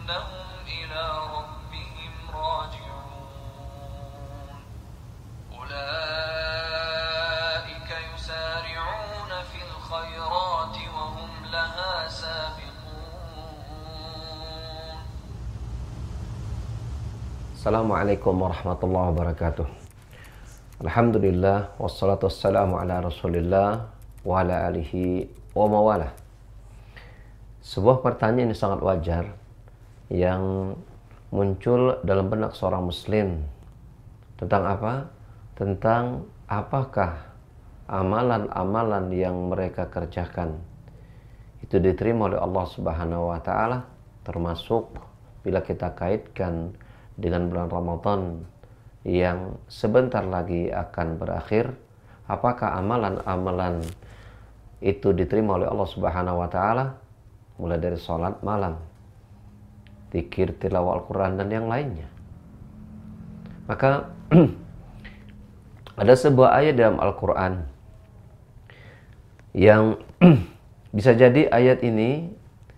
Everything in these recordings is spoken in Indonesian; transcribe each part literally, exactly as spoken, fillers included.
إنهم إلى ربهم راجعون أولئك يسارعون في الخيرات وهم لها سابقون. Assalamualaikum warahmatullahi wabarakatuh. Alhamdulillah wassalatu wassalamu ala Rasulillah wa ala alihi wa mawalah. Sebuah pertanyaan yang sangat wajar yang muncul dalam benak seorang muslim tentang apa? Tentang apakah amalan-amalan yang mereka kerjakan itu diterima oleh Allah Subhanahu wa taala, termasuk bila kita kaitkan dengan bulan Ramadan yang sebentar lagi akan berakhir, apakah amalan-amalan itu diterima oleh Allah Subhanahu wa taala, mulai dari sholat malam, zikir, tilawah Al-Quran dan yang lainnya. Maka ada sebuah ayat dalam Al-Quran yang bisa jadi ayat ini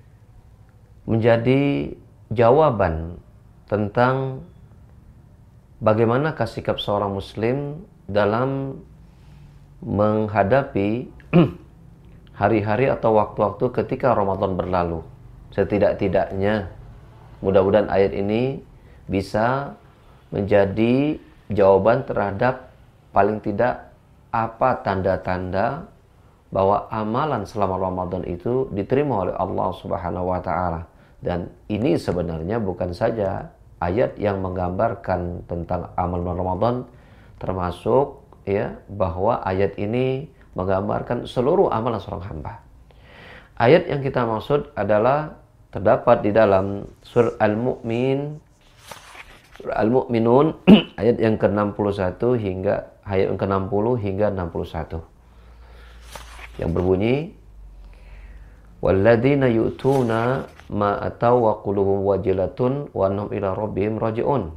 menjadi jawaban tentang bagaimanakah sikap seorang muslim dalam menghadapi hari-hari atau waktu-waktu ketika Ramadan berlalu. Setidak-tidaknya mudah-mudahan ayat ini bisa menjadi jawaban terhadap paling tidak apa tanda-tanda bahwa amalan selama Ramadan itu diterima oleh Allah Subhanahu wa taala. Dan ini sebenarnya bukan saja ayat yang menggambarkan tentang amal Ramadan, termasuk ya bahwa ayat ini menggambarkan seluruh amalan seorang hamba. Ayat yang kita maksud adalah terdapat di dalam surah Al-Mu'min, surah Al-Mu'minun ayat yang ke enam puluh satu hingga ayat yang ke enam puluh hingga enam puluh satu. Yang berbunyi, walladzina yu'tuna ma ataw wa qulubuhum wajilatun wa annahum ila rabbihim raji'un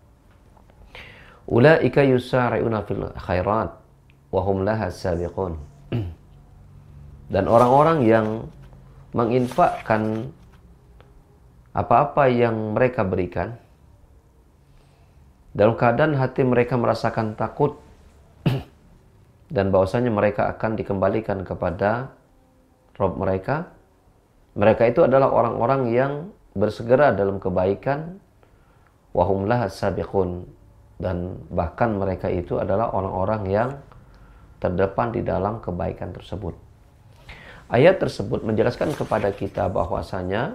ulaika yusari'una fil khairat wa hum laha sabiqun. Dan orang-orang yang menginfakkan apa-apa yang mereka berikan dalam keadaan hati mereka merasakan takut dan bahwasanya mereka akan dikembalikan kepada Rabb mereka. Mereka itu adalah orang-orang yang bersegera dalam kebaikan, wahum laha sabiqun, dan bahkan mereka itu adalah orang-orang yang terdepan di dalam kebaikan tersebut. Ayat tersebut menjelaskan kepada kita bahwasanya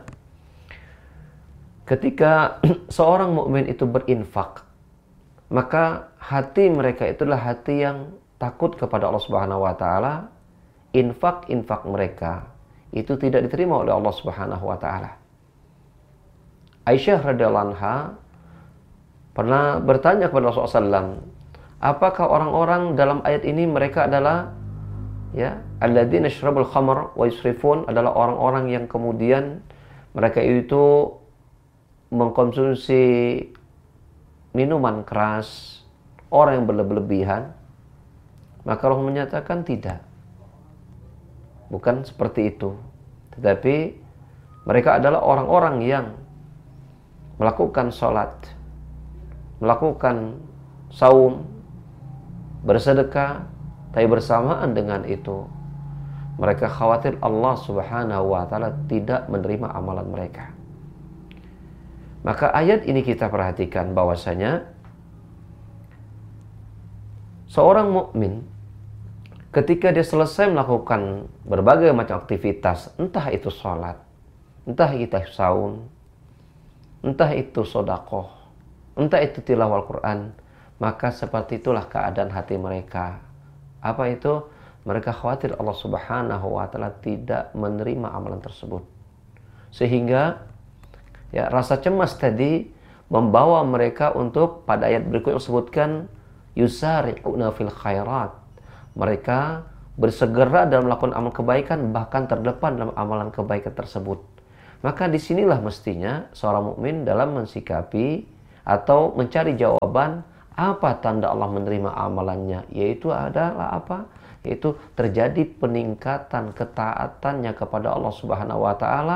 ketika seorang mukmin itu berinfak, maka hati mereka itulah hati yang takut kepada Allah Subhanahu wa taala. Infak-infak mereka itu tidak diterima oleh Allah Subhanahu wa taala. Aisyah radhiyallahu anha pernah bertanya kepada Rasulullah sallallahu alaihi wasallam, apakah orang-orang dalam ayat ini mereka adalah ya alladzina yashrabul khamr wa yusrifun, adalah orang-orang yang kemudian mereka itu mengkonsumsi minuman keras, orang yang berlebihan? Maka Allah menyatakan tidak. Bukan seperti itu. Tetapi mereka adalah orang-orang yang melakukan sholat, melakukan saum, bersedekah, tapi bersamaan dengan itu mereka khawatir Allah Subhanahu wa taala tidak menerima amalan mereka. Maka ayat ini kita perhatikan bahwasanya seorang mukmin ketika dia selesai melakukan berbagai macam aktivitas, entah itu sholat, entah itu saum, entah itu sodakoh, entah itu tilawah Al-Quran, maka seperti itulah keadaan hati mereka. Apa itu? Mereka khawatir Allah Subhanahu wa taala tidak menerima amalan tersebut. Sehingga ya, rasa cemas tadi membawa mereka untuk pada ayat berikutnya disebutkan yusari'una fil khairat. Mereka bersegera dalam melakukan amal kebaikan, bahkan terdepan dalam amalan kebaikan tersebut. Maka disinilah mestinya seorang mukmin dalam mensikapi atau mencari jawaban apa tanda Allah menerima amalannya, yaitu adalah apa? Yaitu terjadi peningkatan ketaatannya kepada Allah Subhanahu wa taala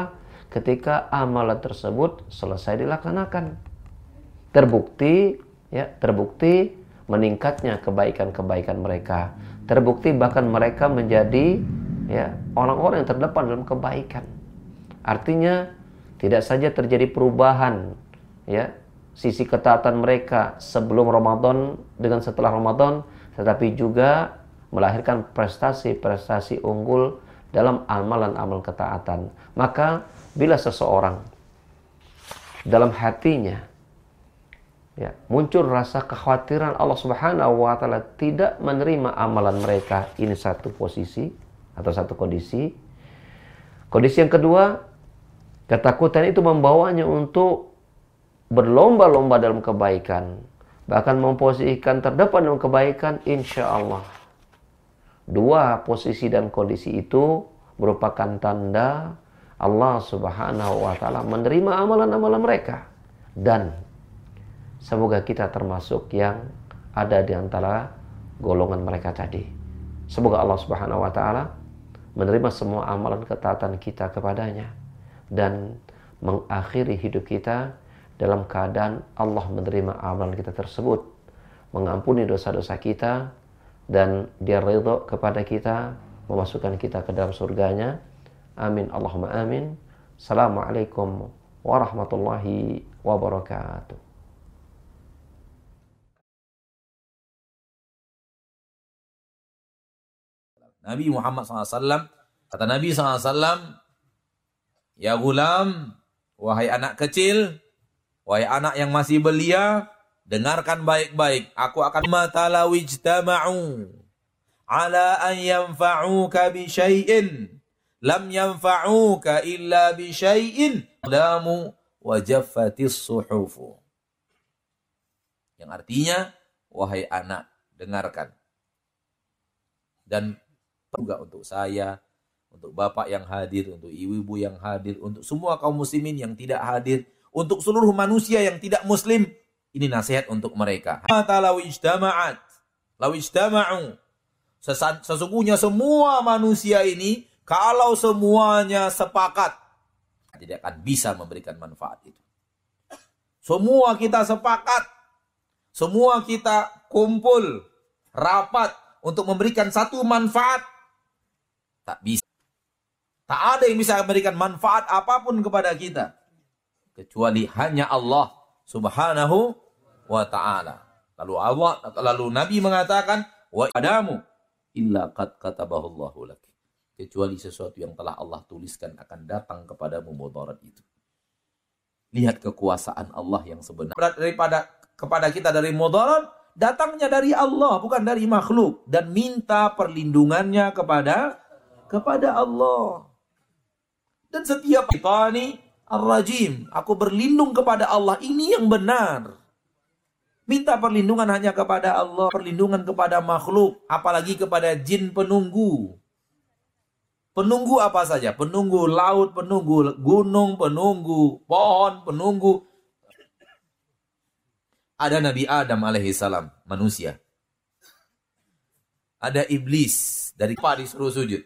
ketika amalan tersebut selesai dilaksanakan. Terbukti ya, terbukti meningkatnya kebaikan-kebaikan mereka. Terbukti bahkan mereka menjadi ya orang-orang yang terdepan dalam kebaikan. Artinya tidak saja terjadi perubahan ya sisi ketaatan mereka sebelum Ramadan dengan setelah Ramadan, tetapi juga melahirkan prestasi-prestasi unggul dalam amalan-amalan ketaatan. Maka bila seseorang dalam hatinya ya, muncul rasa kekhawatiran Allah Subhanahu wa taala tidak menerima amalan mereka, ini satu posisi atau satu kondisi. Kondisi yang kedua, ketakutan itu membawanya untuk berlomba-lomba dalam kebaikan, bahkan memposisikan terdepan dalam kebaikan, insya Allah. Dua posisi dan kondisi itu merupakan tanda Allah Subhanahu wa taala menerima amalan-amalan mereka. Dan semoga kita termasuk yang ada di antara golongan mereka tadi. Semoga Allah Subhanahu wa taala menerima semua amalan ketaatan kita kepadanya dan mengakhiri hidup kita dalam keadaan Allah menerima amalan kita tersebut, mengampuni dosa-dosa kita, dan Dia ridha kepada kita, memasukkan kita ke dalam surganya. Amin Allahumma amin. Assalamualaikum warahmatullahi wabarakatuh. Nabi Muhammad shallallahu alaihi wasallam, kata Nabi shallallahu alaihi wasallam, ya gulam, wahai anak kecil, wahai anak yang masih belia, dengarkan baik-baik. Aku akan matalaw ijtama'u ala an yanfa'uka bi syai'in lam yanfa'uka illa bi syai'in lamu wa jaffatis suhufu. Yang artinya, wahai anak, dengarkan. Dan juga untuk saya, untuk bapak yang hadir, untuk ibu-ibu yang hadir, untuk semua kaum muslimin yang tidak hadir, untuk seluruh manusia yang tidak muslim, ini nasihat untuk mereka. Law ijtama'at, law ijtama'u. Sesungguhnya semua manusia ini, kalau semuanya sepakat, tidak akan bisa memberikan manfaat itu. Semua kita sepakat, semua kita kumpul, rapat untuk memberikan satu manfaat, tak bisa. Tak ada yang bisa memberikan manfaat apapun kepada kita, kecuali hanya Allah Subhanahu wa ta'ala. Lalu Allah, lalu Nabi mengatakan, wa adamu illa qad katabahullahu lak. Kecuali sesuatu yang telah Allah tuliskan akan datang kepadamu mudarat itu. Lihat kekuasaan Allah yang sebenar. Daripada kepada kita dari mudarat, datangnya dari Allah, bukan dari makhluk. Dan minta perlindungannya kepada kepada Allah. Dan setiap syaitan ar-rajim, aku berlindung kepada Allah, ini yang benar. Minta perlindungan hanya kepada Allah, perlindungan kepada makhluk, apalagi kepada jin penunggu. Penunggu apa saja? Penunggu laut, penunggu gunung, penunggu pohon, penunggu. Ada Nabi Adam alaihissalam, manusia. Ada iblis, dari apa disuruh sujud?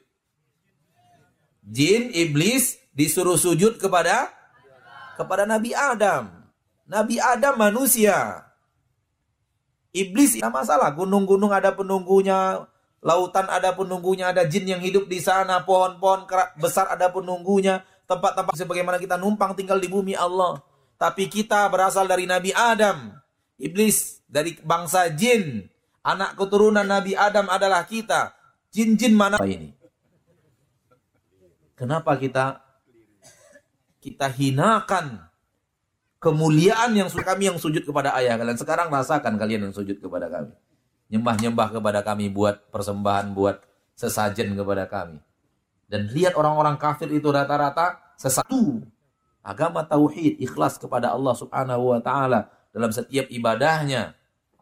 Jin, iblis disuruh sujud kepada kepada Nabi Adam. Nabi Adam manusia. Iblis tidak masalah. Gunung-gunung ada penunggunya, lautan ada penunggunya, ada jin yang hidup di sana, pohon-pohon besar ada penunggunya, tempat-tempat sebagaimana kita numpang tinggal di bumi Allah. Tapi kita berasal dari Nabi Adam. Iblis dari bangsa jin. Anak keturunan Nabi Adam adalah kita. Jin-jin mana ini? Kenapa kita kita hinakan kemuliaan yang kami yang sujud kepada ayah kalian? Sekarang rasakan kalian yang sujud kepada kami. Nyembah-nyembah kepada kami, buat persembahan, buat sesajen kepada kami. Dan lihat orang-orang kafir itu rata-rata sesatu. Agama tauhid, ikhlas kepada Allah Subhanahu wa taala dalam setiap ibadahnya.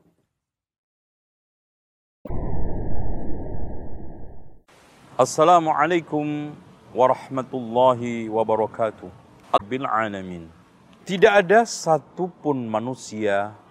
Assalamualaikum warahmatullahi wabarakatuh. Rabbil alamin. Tidak ada satupun manusia